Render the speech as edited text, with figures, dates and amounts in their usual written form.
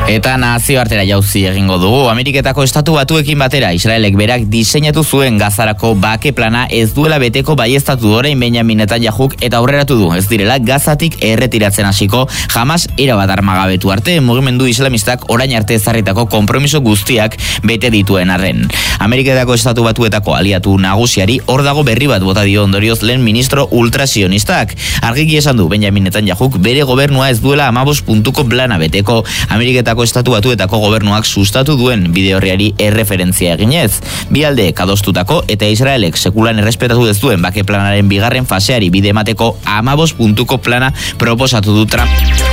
Eta nazioartera jauzi egingo dugu. Ameriketako Estatu Batuekin batera, Israelek berak diseinatu zuen Gazarako bake plana ez duela beteko baieztatu orain Benjamin Netanyahuk eta aurreratu du ez direla Gazatik erretiratzen hasiko Hamas erabat armagabetu arte mugimendu islamistak orain arte ezarritako konpromiso guztiak bete dituen arren. Ameriketako Estatu Batuetako aliatu nagusiari hor dago berri bat bota dio ondorioz lehen ministro ultrasionistak. Argiki esan du Benjamin Netanyahuk bere gobernua ez duela 15 puntuko plana beteko Ameriketako Estatu Batuetako gobernuak sustatu duen bide horriari erreferentzia eginez. Bi aldeek adostutako eta Israelek sekulan errespetatu ez duen bake planaren bigarren faseari bide emateko 15 puntuko plana proposatu du Trump.